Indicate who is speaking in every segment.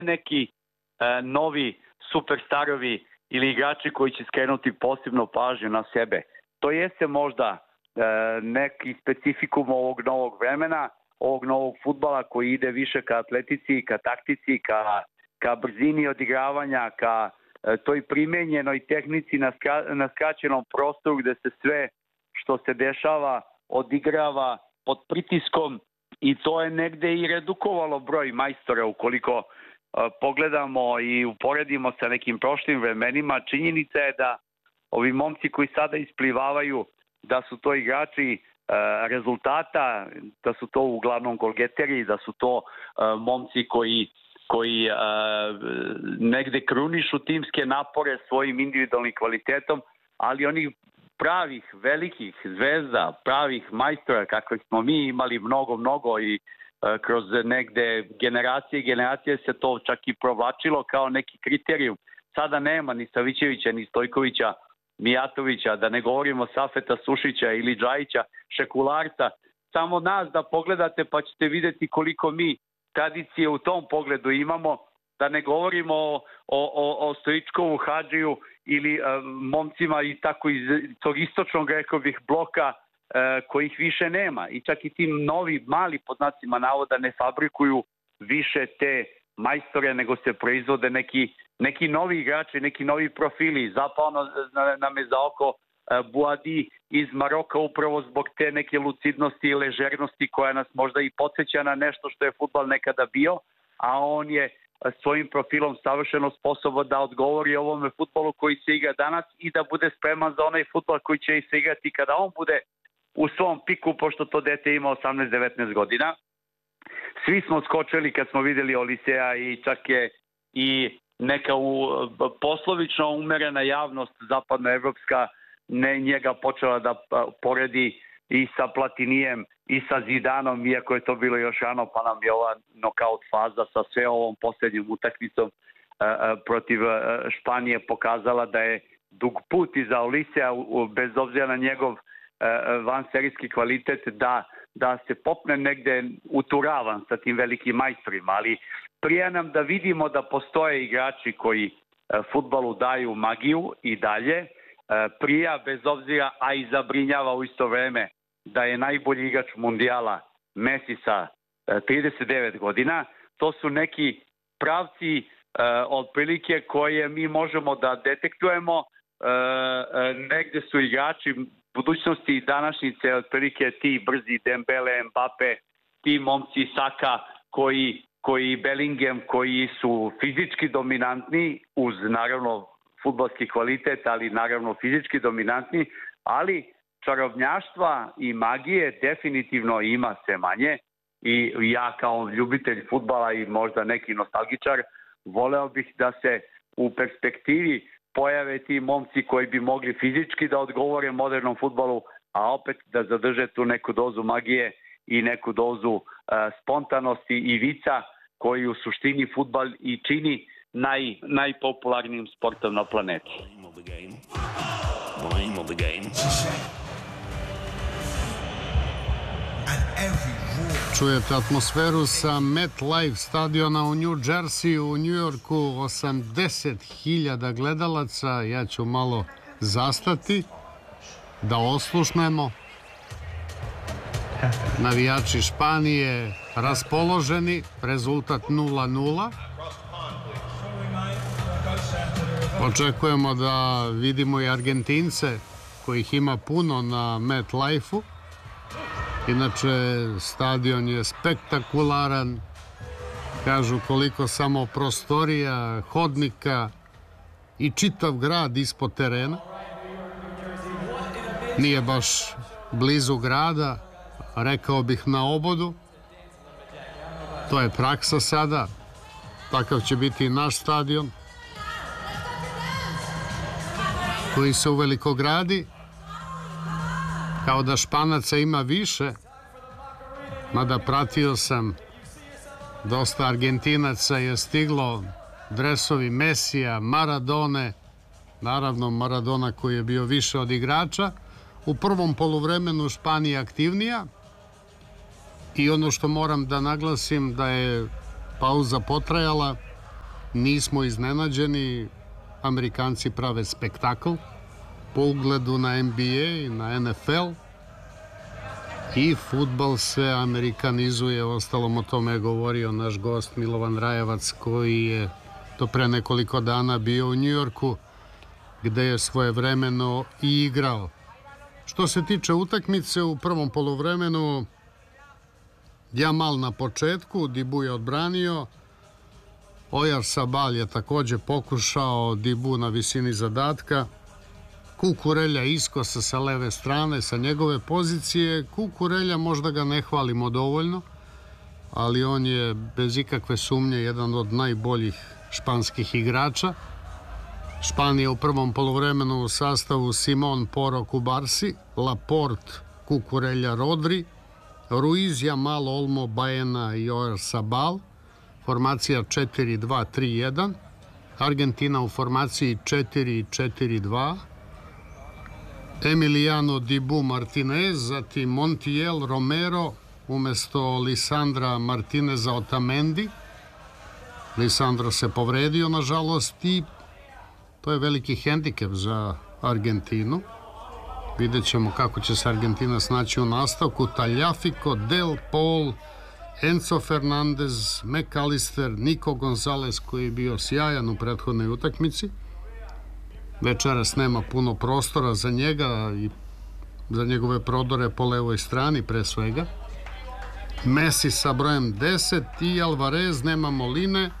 Speaker 1: neki novi superstarovi ili igrači koji će skrenuti posebno pažnju na sebe. To jeste možda neki specifikum ovog novog vremena, ovog novog fudbala koji ide više ka atletici, ka taktici, ka brzini odigravanja, ka toj primenjenoj tehnici na skraćenom prostoru gde se sve što se dešava odigrava pod pritiskom i to je negde i redukovalo broj majstora. Ukoliko pogledamo i uporedimo sa nekim prošlim vremenima, činjenica je da ovi momci koji sada isplivavaju, da su to igrači rezultata, da su to uglavnom golgeteri, da su to momci koji negde krunišu timske napore svojim individualnim kvalitetom, ali onih pravih, velikih zvezda, pravih majstora, kakvih smo mi imali mnogo i kroz negde generacije se to čak i provlačilo kao neki kriterijum. Sada nema ni Savićevića, ni Stojkovića, Mijatovića, da ne govorimo Safeta Sušića ili Džajića, Šekularca. Samo nas da pogledate pa ćete vidjeti koliko mi tradicije u tom pogledu imamo, da ne govorimo o Stoičkovu, Hadžiju ili momcima i tako iz tog istočnog, rekao bih, bloka kojih više nema. I čak i ti novi, mali pod znacima navoda ne fabrikuju više te majstore, nego se proizvode neki novi igrači, neki novi profili. Zapao nam je za oko Buadi iz Maroka upravo zbog te neke lucidnosti i ležernosti koja nas možda i podsjeća na nešto što je fudbal nekada bio, a on je svojim profilom savršeno sposoban da odgovori ovome fudbalu koji se igra danas i da bude spreman za onaj fudbal koji će se igrati kada on bude u svom piku, pošto to dete ima 18-19 godina. Svi smo skočili kad smo videli Oliseja i čak je i neka poslovično umerena javnost zapadnoevropska njega počela da poredi i sa Platinijem i sa Zidanom, iako je to bilo još rano, pa nam je ova nokaut faza sa sve ovom posljednjom utakmicom protiv Španije pokazala da je dug put iza Oliseja, bez obzira na njegov vanserijski kvalitet, da se popne negde uturavan sa tim velikim majstorima, ali prije nam da vidimo da postoje igrači koji fudbalu daju magiju i dalje, prija bez obzira, a i zabrinjava u isto vreme da je najbolji igrač mundijala Messi sa 39 godina. To su neki pravci otprilike koje mi možemo da detektujemo. Negde su igrači budućnosti i današnjice otprilike ti brzi Dembele, Mbappe, ti momci Saka koji Bellingham, koji su fizički dominantni uz naravno fudbalski kvalitet, ali naravno fizički dominantni, ali čarobnjaštva i magije definitivno ima sve manje i ja kao ljubitelj fudbala i možda neki nostalgičar voleo bih da se u perspektivi pojave ti momci koji bi mogli fizički da odgovore modernom fudbalu, a opet da zadrže tu neku dozu magije i neku dozu spontanosti i vica koji u suštini fudbal i čini najpopularnijim sportom na planeti.
Speaker 2: Čujete atmosferu sa MetLife stadiona u New Jersey u Njujorku, 80.000 gledalaca. Ja ću malo zastati da oslušnemo. Navijači Španije raspoloženi, rezultat 0:0. Očekujemo da vidimo i Argentince, kojih ima puno na MetLife-u. Inače, stadion je spektakularan. Kažu koliko samo prostorija, hodnika i čitav grad ispod terena. Nije baš blizu grada, rekao bih na obodu. To je praksa sada. Takav će biti i naš stadion, koji se uveliko gradi. Kao da Španaca ima više, mada pratio sam, dosta Argentinaca je stiglo, dresovi Mesija, Maradone, naravno Maradona koji je bio više od igrača. U prvom poluvremenu Španija aktivnija i ono što moram da naglasim da je pauza potrajala nismo iznenađeni. Amerikanci prave spektakl po ugledu na NBA i na NFL i fudbal se amerikanizuje. Ostalom o tome je govorio naš gost Milovan Rajevac, koji je to pre nekoliko dana bio u Njujorku, gde je svojevremeno i igrao. Što se tiče utakmice u prvom poluvremenu, Jamal na početku, Dibu je odbranio, Oyarzabal je takođe pokušao, Dibu na visini zadatka, Kukurelja iskosa sa leve strane, sa njegove pozicije. Kukurelja možda ga ne hvalimo dovoljno, ali on je bez ikakve sumnje jedan od najboljih španskih igrača. Španija u prvom poluvremenu u sastavu Simon, Porro, Kubarsi, Laporte, Kukurelja, Rodri, Ruiz, Jamal, Olmo, Baena i Oyarzabal. Formacija 4-2-3-1. Argentina u formaciji 4-4-2. Emiliano, Dibu, Martinez, zatim Montiel, Romero, umesto Lisandra Martineza, Otamendi. Lisandro se povredio, nažalost, i to je veliki hendikep za Argentinu. Vidjet ćemo kako će se Argentina snaći u nastavku. Tagliafico, Del Paul, Enzo Fernandez, McAllister, Nico Gonzalez, koji je bio sjajan u prethodnoj utakmici. Večeras nema puno prostora za njega i za njegove prodore po levoj strani pre svega. Messi sa brojem 10 i Alvarez, nema Moline,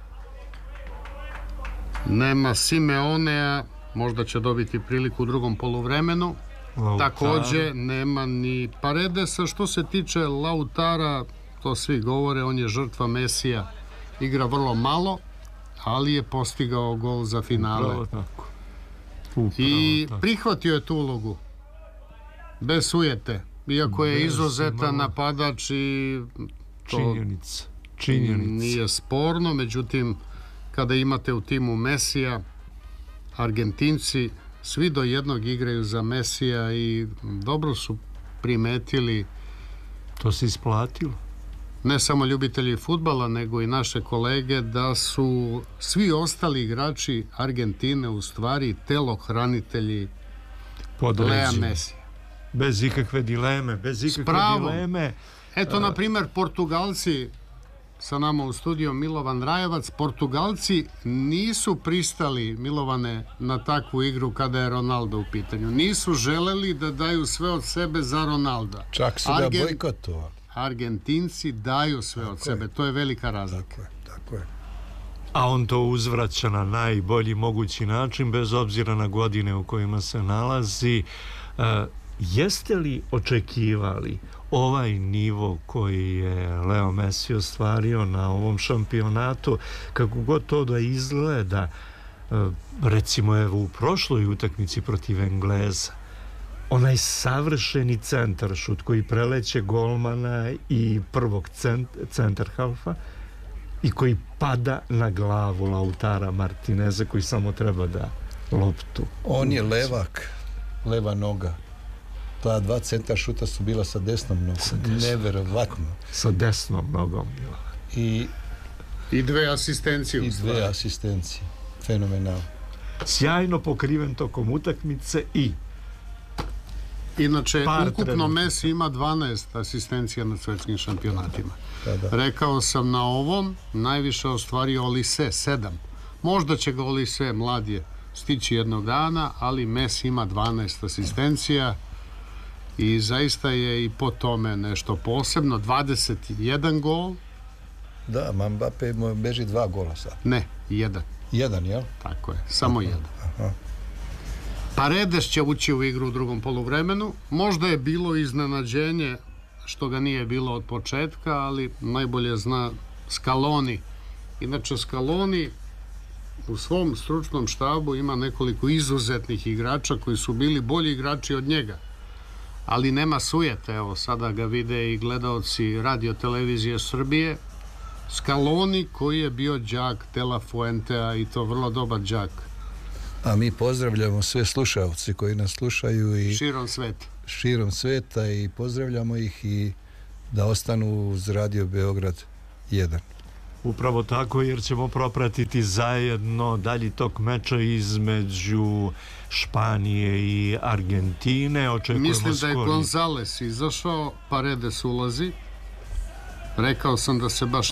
Speaker 2: nema Simeonea, možda će dobiti priliku u drugom poluvremenu. Takođe nema ni Paredesa. Što se tiče Lautara, to svi govore, on je žrtva Mesija, igra vrlo malo, ali je postigao gol za finale. I prihvatio je tu ulogu bez sujete, iako je izuzetan napadač i to nije sporno. Međutim, kada imate u timu Mesija, Argentinci svi do jednog igraju za Mesija i dobro su primetili.
Speaker 3: To se isplatilo.
Speaker 2: Ne samo ljubitelji fudbala, nego i naše kolege, da su svi ostali igrači Argentine u stvari telohranitelji Lea Mesija.
Speaker 3: Bez ikakve dileme,
Speaker 2: Eto, na primer, Portugalci, sa nama u studiju Milovan Rajevac, Portugalci nisu pristali, Milovane, na takvu igru kada je Ronaldo u pitanju. Nisu želeli da daju sve od sebe za Ronalda.
Speaker 4: Čak su ga bojkotovali.
Speaker 2: Argentinci daju sve od sebe, to je velika razlika.
Speaker 4: Tako je.
Speaker 3: A on to uzvraća na najbolji mogući način, bez obzira na godine u kojima se nalazi. Jeste li očekivali ovaj nivo koji je Leo Messi ostvario na ovom šampionatu, kako god to da izgleda? Recimo, evo, u prošloj utakmici protiv Engleza, onaj savršeni centaršut koji preleće golmana i prvog centarhalfa i koji pada na glavu Lautara Martineza, koji samo treba da loptu.
Speaker 4: On je levak, leva noga. Ta dva centaršuta su bila sa desnom nogom. Neverovatno.
Speaker 3: Sa desnom nogom bila.
Speaker 2: I dve asistencije.
Speaker 4: Fenomenalno.
Speaker 3: Sjajno pokriven tokom utakmice i
Speaker 2: inače, ukupno Messi ima 12 asistencija na svetskim šampionatima. Rekao sam, na ovom najviše ostvario Olise, 7. Možda će ga Olise, mlad je, stići jednog dana, ali Messi ima 12 asistencija i zaista je i po tome nešto posebno. 21 gol.
Speaker 4: Da, Mbappé mu beži 2 gola sad.
Speaker 2: Ne, 1.
Speaker 4: 1, jel?
Speaker 2: Tako je, samo 1. Paredes će ući u igru u drugom poluvremenu. Možda je bilo iznenađenje što ga nije bilo od početka, ali najbolje zna Scaloni. Inače, Scaloni u svom stručnom štabu ima nekoliko izuzetnih igrača koji su bili bolji igrači od njega. Ali nema sujete. Evo, sada ga vide i gledaoci Radio televizije Srbije. Scaloni, koji je bio đak De La Fuentea, i to vrlo dobar đak.
Speaker 4: A mi pozdravljamo sve slušalce koji nas slušaju i širom sveta i pozdravljamo ih i da ostanu uz Radio Beograd 1.
Speaker 3: Upravo tako, jer ćemo propratiti zajedno dalji tok meča između Španije i Argentine. Očekujemo
Speaker 2: Mislim da je
Speaker 3: skori...
Speaker 2: Gonzales izašao, Paredes ulazi. Rekao sam da se baš